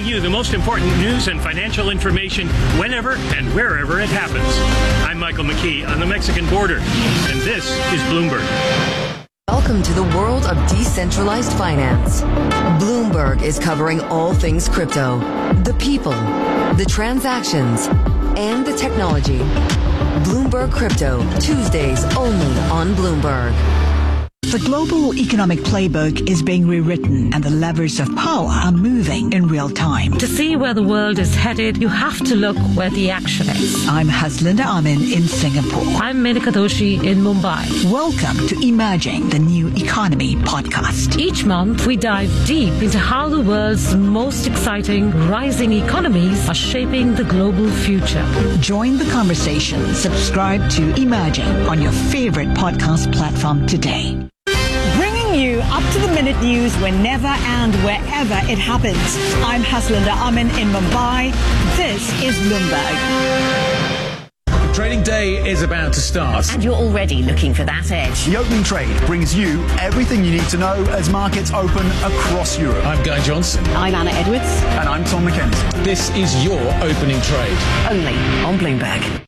you the most important news and financial information whenever and wherever it happens. I'm Michael McKee on the Mexican border, and this is Bloomberg. Welcome to the world of decentralized finance. Bloomberg is covering all things crypto, the people, the transactions, and the technology. Bloomberg Crypto, Tuesdays only on Bloomberg. The global economic playbook is being rewritten and the levers of power are moving in real time. To see where the world is headed, you have to look where the action is. I'm Haslinda Amin in Singapore. I'm Menika Doshi in Mumbai. Welcome to Emerging the New Economy podcast. Each month, we dive deep into how the world's most exciting rising economies are shaping the global future. Join the conversation. Subscribe to Emerging on your favorite podcast platform today. You up-to-the-minute news whenever and wherever it happens. I'm Haslinda Amin in Mumbai. This is Bloomberg. Trading day is about to start. And you're already looking for that edge. The opening trade brings you everything you need to know as markets open across Europe. I'm Guy Johnson. I'm Anna Edwards. And I'm Tom McKenzie. This is your opening trade. Only on Bloomberg.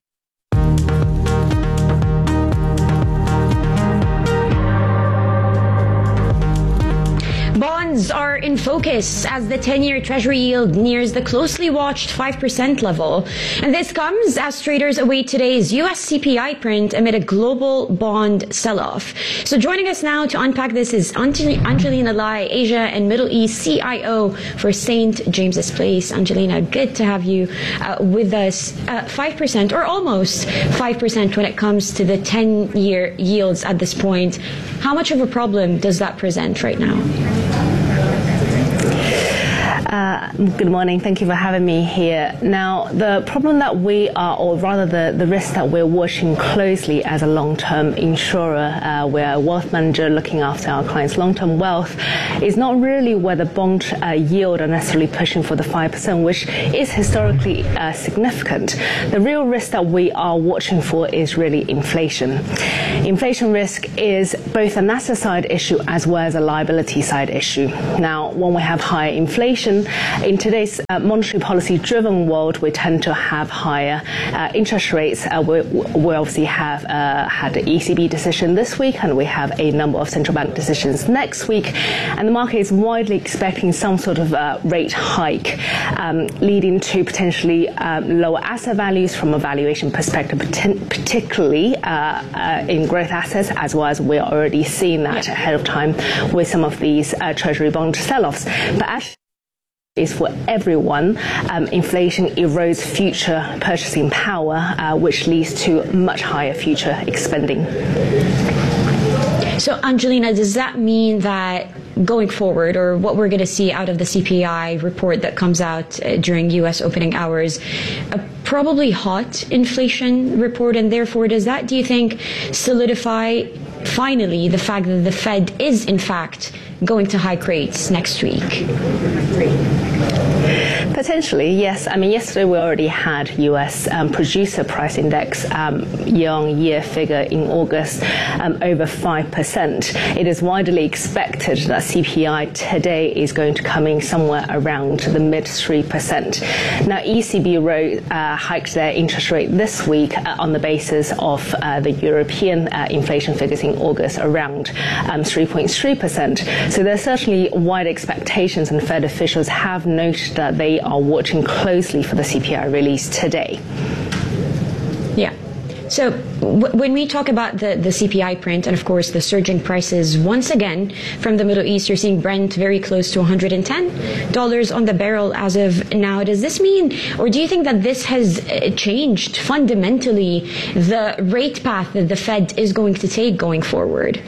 Bonds are in focus as the 10-year Treasury yield nears the closely watched 5% level. And this comes as traders await today's U.S. CPI print amid a global bond sell-off. So joining us now to unpack this is Angelina Lai, Asia and Middle East CIO for St. James's Place. Angelina, good to have you with us. 5% or almost 5% when it comes to the 10-year yields at this point. How much of a problem does that present right now? Good morning. Thank you for having me here. Now, the problem that we are, or rather the risk that we're watching closely as a long-term insurer, we're a wealth manager looking after our clients' long-term wealth, is not really where the bond yield are necessarily pushing for the 5%, which is historically significant. The real risk that we are watching for is really inflation. Inflation risk is both an asset side issue as well as a liability side issue. Now, when we have higher inflation, in today's monetary policy driven world, we tend to have higher interest rates. We obviously have had the ECB decision this week, and we have a number of central bank decisions next week, and the market is widely expecting some sort of rate hike, leading to potentially lower asset values from a valuation perspective, particularly in growth assets, as well as we're already seeing that ahead of time with some of these treasury bond sell-offs. But actually, is for everyone, inflation erodes future purchasing power, which leads to much higher future expending. So, Angelina, does that mean that going forward, or what we're going to see out of the CPI report that comes out during U.S. opening hours, a probably hot inflation report, and therefore do you think, solidify finally the fact that the Fed is in fact going to hike rates next week? Potentially, yes. I mean, yesterday we already had U.S. producer price index year-on-year figure in August over 5%. It is widely expected that CPI today is going to come in somewhere around the mid 3%. Now, ECB hiked their interest rate this week on the basis of the European inflation figures in August around 3.3%. So there are certainly wide expectations, and Fed officials have noted that they are watching closely for the CPI release today. Yeah. So when we talk about the CPI print and, of course, the surging prices, once again, from the Middle East, you're seeing Brent very close to $110 on the barrel as of now. Does this mean, or do you think that this has changed fundamentally the rate path that the Fed is going to take going forward?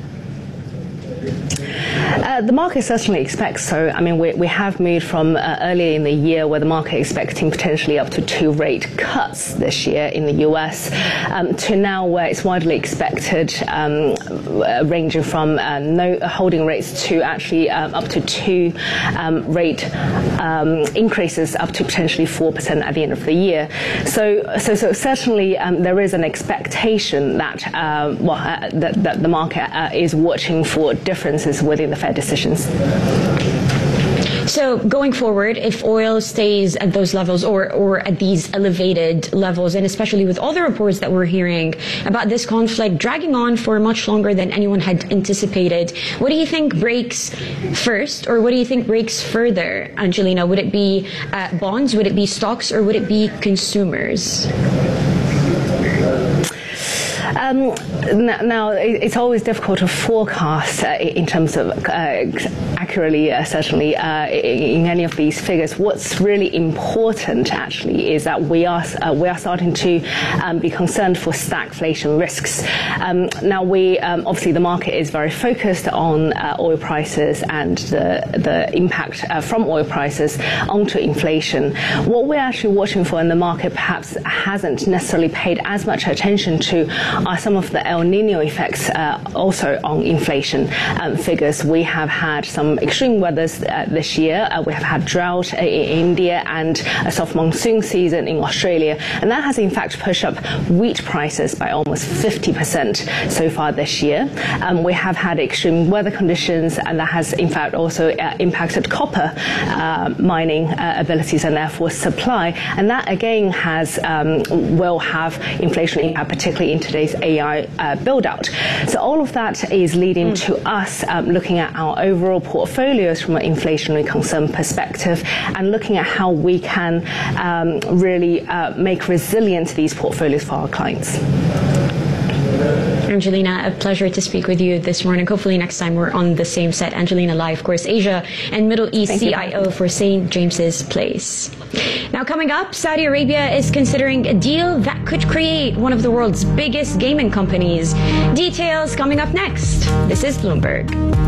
The market certainly expects so. I mean, we have moved from earlier in the year where the market expecting potentially up to 2 rate cuts this year in the US to now where it's widely expected, ranging from no holding rates to actually up to 2 rate increases up to potentially 4% at the end of the year. So certainly there is an expectation that that the market is watching for differences within the Fed decisions. So going forward, if oil stays at those levels or at these elevated levels, and especially with all the reports that we're hearing about this conflict dragging on for much longer than anyone had anticipated, what do you think breaks first, or what do you think breaks further, Angelina? Would it be bonds, would it be stocks, or would it be consumers? Now, it's always difficult to forecast in terms of accurately, certainly, in any of these figures. What's really important, actually, is that we are starting to be concerned for stagflation risks. Now, obviously, the market is very focused on oil prices and the impact from oil prices onto inflation. What we're actually watching for in the market perhaps hasn't necessarily paid as much attention to are some of the El Nino effects also on inflation figures. We have had some extreme weathers this year. We have had drought in India and a soft monsoon season in Australia, and that has in fact pushed up wheat prices by almost 50% so far this year. We have had extreme weather conditions, and that has in fact also impacted copper mining abilities and therefore supply, and that again will have inflation impact, particularly in today's AI build out. So all of that is leading to us looking at our overall portfolios from an inflationary concern perspective and looking at how we can really make resilient these portfolios for our clients. Angelina, a pleasure to speak with you this morning. Hopefully next time we're on the same set. Angelina Lai, of course, Asia and Middle East CIO for St. James's Place. Now coming up, Saudi Arabia is considering a deal that could create one of the world's biggest gaming companies. Details coming up next. This is Bloomberg.